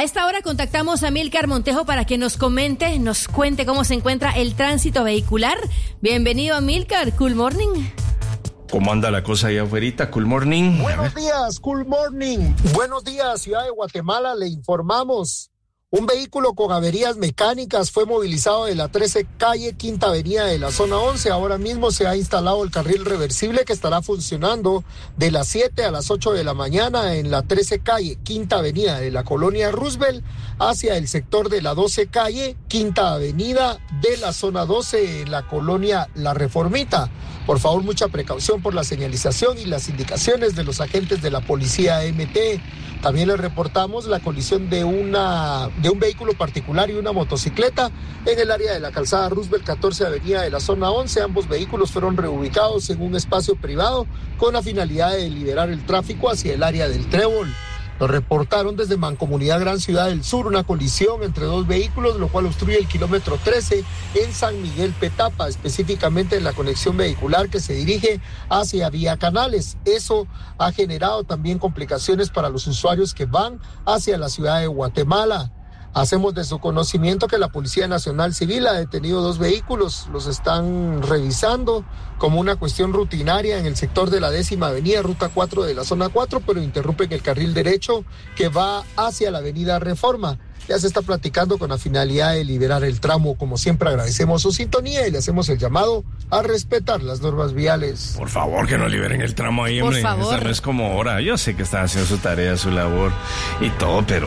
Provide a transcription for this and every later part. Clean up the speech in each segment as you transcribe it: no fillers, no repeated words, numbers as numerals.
A esta hora contactamos a Amílcar Montejo para que nos cuente cómo se encuentra el tránsito vehicular. Bienvenido, Amílcar. Cool morning. ¿Cómo anda la cosa allá afuera? Cool morning. Buenos días, cool morning. Buenos días, Ciudad de Guatemala. Le informamos. Un vehículo con averías mecánicas fue movilizado de la 13 calle, Quinta Avenida de la zona 11. Ahora mismo se ha instalado el carril reversible que estará funcionando de las 7 a las 8 de la mañana en la 13 calle, Quinta Avenida de la colonia Roosevelt hacia el sector de la 12 calle, Quinta Avenida de la zona 12 en la colonia La Reformita. Por favor, mucha precaución por la señalización y las indicaciones de los agentes de la policía MT. También les reportamos la colisión de un vehículo particular y una motocicleta en el área de la calzada Roosevelt 14 Avenida de la zona 11. Ambos vehículos fueron reubicados en un espacio privado con la finalidad de liberar el tráfico hacia el área del Trébol. Nos reportaron desde Mancomunidad Gran Ciudad del Sur una colisión entre dos vehículos, lo cual obstruye el kilómetro 13 en San Miguel Petapa, específicamente en la conexión vehicular que se dirige hacia Vía Canales. Eso ha generado también complicaciones para los usuarios que van hacia la ciudad de Guatemala. Hacemos de su conocimiento que la Policía Nacional Civil ha detenido dos vehículos, los están revisando como una cuestión rutinaria en el sector de la 10ª Avenida, Ruta 4 de la zona 4, pero interrumpen el carril derecho que va hacia la Avenida Reforma. Ya se está platicando con la finalidad de liberar el tramo. Como siempre, agradecemos su sintonía y le hacemos el llamado a respetar las normas viales. Por favor, que no liberen el tramo ahí, hombre. Por favor. Esta no es como hora. Yo sé que están haciendo su tarea, su labor y todo, pero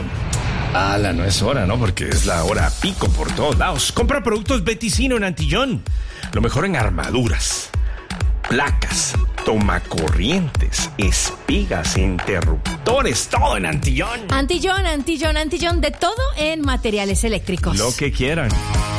no es hora, ¿no? Porque es la hora pico por todos lados. Compra productos Beticino en Antillón. Lo mejor en armaduras, placas, tomacorrientes, espigas, interruptores, todo en Antillón. Antillón, de todo en materiales eléctricos. Lo que quieran.